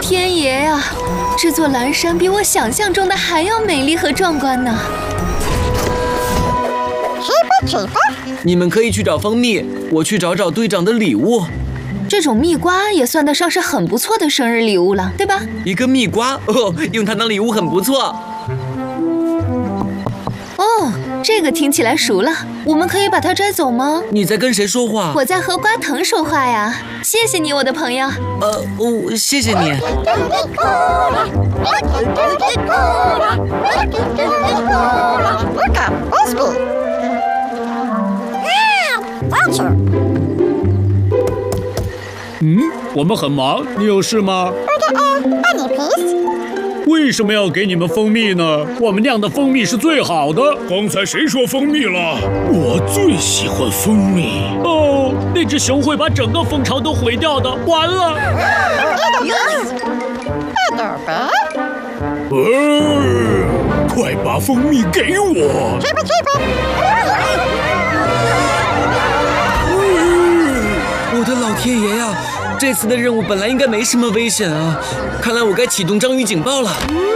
天爷呀！这座蓝山比我想象中的还要美丽和壮观呢。 你们可以去找蜂蜜，我去找找队长的礼物。 这种蜜瓜也算得上是很不错的生日礼物了，对吧？ 一个蜜瓜哦，用它当礼物很不错。 哦，这个听起来熟了，我们可以把它摘走吗？ 你在跟谁说话？ 我在和瓜藤说话呀。谢谢你，我的朋友。 谢谢你。 我们很忙，你有事吗？为什么要给你们蜂蜜呢？我们酿的蜂蜜是最好的。 刚才谁说蜂蜜了？我最喜欢蜂蜜。 哦，那只熊会把整个蜂巢都毁掉的。完了！ 快把蜂蜜给我！ 我的老天爷呀！这次的任务本来应该没什么危险啊，看来我该启动章鱼警报了。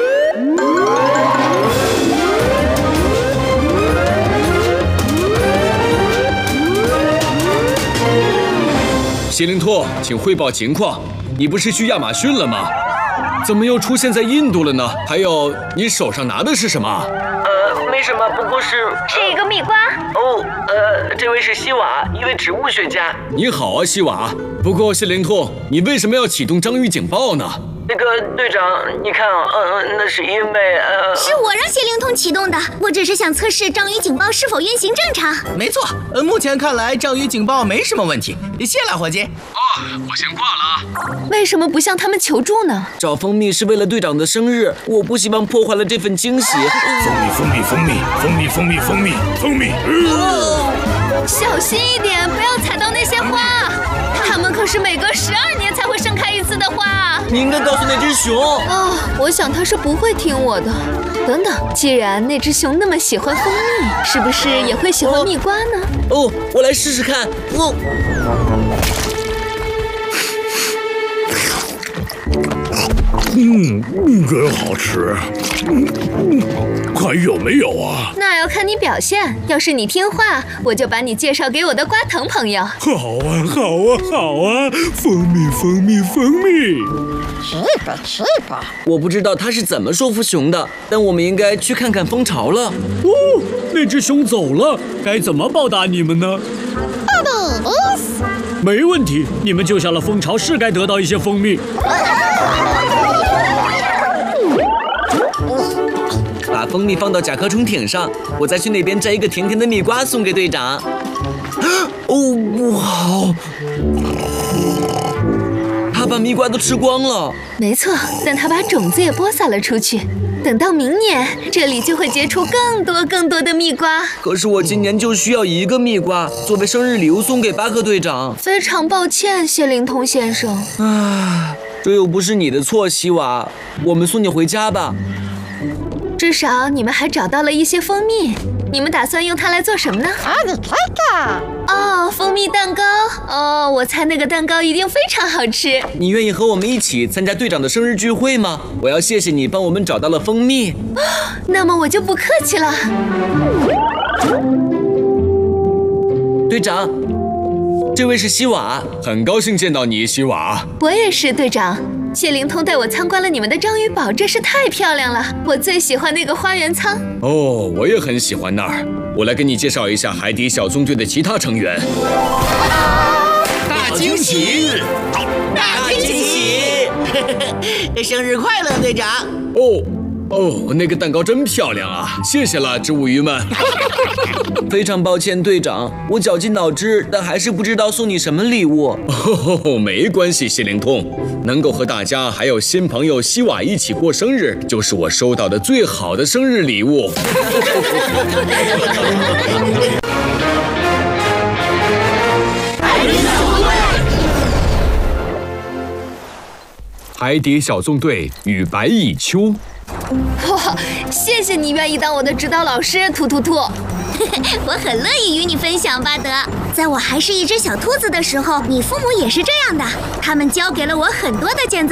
谢灵兔，请汇报情况。你不是去亚马逊了吗？怎么又出现在印度了呢？还有，你手上拿的是什么？ 没什么，不过是一个蜜瓜。 这位是西瓦，一位植物学家。 你好啊，西瓦。不过谢灵兔，你为什么要启动章鱼警报呢？ 那个队长，你看那是因为是我让谢灵通启动的，我只是想测试章鱼警报是否运行正常。 没错，目前看来章鱼警报没什么问题。谢了，伙计。 我先挂了啊。 为什么不向他们求助呢？ 找蜂蜜是为了队长的生日，我不希望破坏了这份惊喜。 蜂蜜！ 小心一点，不要踩到那些花，它们可是每隔12年才会盛开一次的花。 你应该告诉那只熊。 我想它是不会听我的。等等，既然那只熊那么喜欢蜂蜜，是不是也会喜欢蜜瓜呢？ 我来试试看。 真好吃。还有没有啊？ 那要看你表现。要是你听话，我就把你介绍给我的瓜藤朋友。 好啊！蜂蜜！ 吃吧。 我不知道他是怎么说服熊的，但我们应该去看看蜂巢了。 那只熊走了，该怎么报答你们呢？没问题，你们救下了蜂巢，是该得到一些蜂蜜。 把蜂蜜放到甲壳虫艇上，我再去那边摘一个甜甜的蜜瓜送给队长。哇！他把蜜瓜都吃光了。 没错，但他把种子也播撒了出去。等到明年，这里就会结出更多的蜜瓜。 可是我今年就需要一个蜜瓜作为生日礼物送给巴克队长。 非常抱歉，谢灵通先生。 这又不是你的错，西瓦。我们送你回家吧。 至少你们还找到了一些蜂蜜，你们打算用它来做什么呢？蜂蜜蛋糕。我猜那个蛋糕一定非常好吃。 你愿意和我们一起参加队长的生日聚会吗？我要谢谢你帮我们找到了蜂蜜。 那么我就不客气了。 队长，这位是西瓦，很高兴见到你，西瓦。 我也是，队长。谢灵通带我参观了你们的章鱼堡，真是太漂亮了。我最喜欢那个花园舱。 我也很喜欢那儿。我来给你介绍一下海底小纵队的其他成员。 大惊喜！生日快乐，队长！ 那个蛋糕真漂亮啊！谢谢了，植物鱼们。非常抱歉，队长，我绞尽脑汁，但还是不知道送你什么礼物。没关系，谢灵通，能够和大家还有新朋友西瓦一起过生日，就是我收到的最好的生日礼物。海底小纵队与白蚁秋。 谢谢你愿意当我的指导老师，兔。 我很乐意与你分享，巴德。在我还是一只小兔子的时候，你父母也是这样的，他们教给了我很多的建造